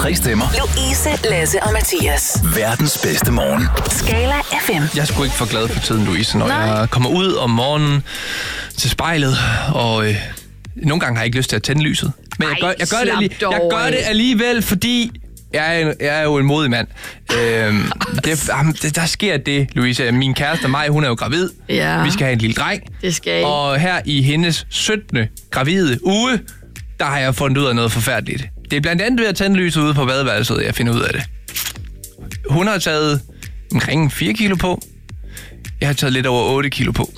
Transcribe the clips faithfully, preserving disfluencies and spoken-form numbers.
Tre stemmer. Louise, Lasse og Mathias. Verdens bedste morgen. Skala F M. Jeg er sgu ikke for glad for tiden, Louise, når Nej. jeg kommer ud om morgenen til spejlet, og øh, nogle gange har jeg ikke lyst til at tænde lyset. Men jeg Ej, gør, jeg gør, det, slap alligevel, dog jeg gør det alligevel, fordi jeg er, jeg er jo en modig mand. Øhm, det, jamen, det, der sker det, Louise. Min kæreste Maj, hun er jo gravid. Ja. Vi skal have en lille dreng. Det skal I. Og her i hendes syttende gravide uge, der har jeg fundet ud af noget forfærdeligt. Det er blandt andet ved at tænde lyset ude på badeværelset, jeg finder ud af det. Hun har taget omkring fire kilo på. Jeg har taget lidt over otte kilo på.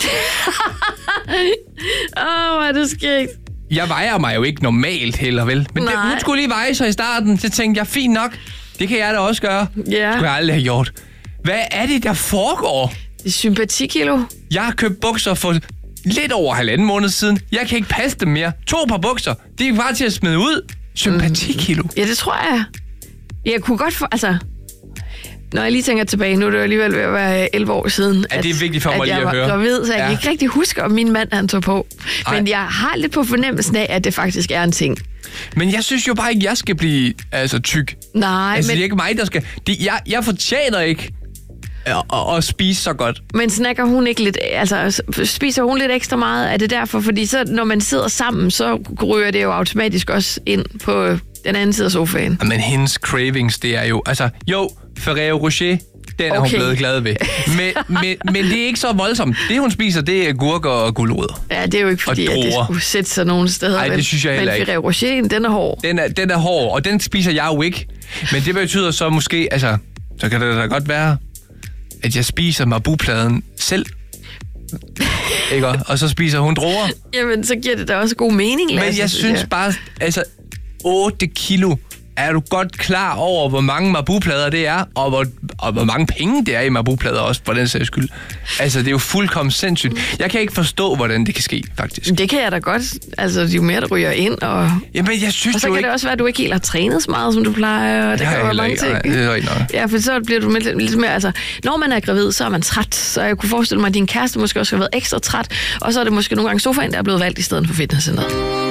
Åh, oh, hvor er det skægt. Jeg vejer mig jo ikke normalt heller, vel? Men det, Nej. hun skulle lige veje sig i starten. Så tænkte jeg, fint nok. Det kan jeg da også gøre. Ja. Det skulle jeg aldrig have gjort. Hvad er det, der foregår? Det er sympatikilo. Jeg har købt bukser for lidt over halvanden måned siden. Jeg kan ikke passe dem mere. To par bukser. De er bare til at smide ud. Sympatikilo. Mm. Ja, det tror jeg. Jeg kunne godt få... Altså, når jeg lige tænker tilbage, nu er det jo alligevel ved at være elleve år siden, Ja, det er vigtigt for mig at lige jeg at var høre. gravid, så jeg Ja. kan ikke rigtig huske, om min mand han tog på. Ej. Men jeg har lidt på fornemmelsen af, at det faktisk er en ting. Men jeg synes jo bare ikke, jeg skal blive altså, tyk. Nej, Altså, men, det er ikke mig, der skal... Det, jeg, jeg fortjener ikke at, at, at spise så godt. men snakker hun ikke lidt... Altså, spiser hun lidt ekstra meget? Er det derfor? Fordi så, når man sidder sammen, så ryger det jo automatisk også ind på den anden side af sofaen. Men hendes cravings, det er jo... Altså, jo, Ferrero Rocher, den er Okay. hun blevet glad ved. Men, men, men det er ikke så voldsomt. Det, hun spiser, det er gurker og gulerødder. Ja, det er jo ikke fordi, Og at det druer. skulle sætte sig nogen steder. Ej, det vel? synes jeg heller men ikke. Ferrero Rocher, den er hård. Den er, den er hård, og den spiser jeg jo ikke. Men det betyder så måske... Altså, så kan det da godt være, at jeg spiser Marabu-pladen selv. Ikke? Og så spiser hun druer. Jamen, så giver det da også god mening, Lasse. Men jeg synes bare, altså, otte kilo, er du godt klar over, hvor mange Marabu-plader det er, og hvor, og hvor mange penge det er i Marabu-plader også, for den sags skyld. Altså, det er jo fuldkommen sindssygt. Jeg kan ikke forstå, hvordan det kan ske, faktisk. Det kan jeg da godt. Altså, jo mere der ryger ind, og, Jamen, jeg synes og så jo kan ikke... det også være, at du ikke helt har trænet så meget, som du plejer. Og det Det har kan jeg være heller mange ikke. ting. Nej, det er rigtig nok. Ja, for så bliver du lidt, lidt mere... Altså, når man er gravid, så er man træt. Så jeg kunne forestille mig, at din kæreste måske også har været ekstra træt. Og så er det måske nogle gange sofaen, der er blevet valgt i stedet for fitnesscenteret.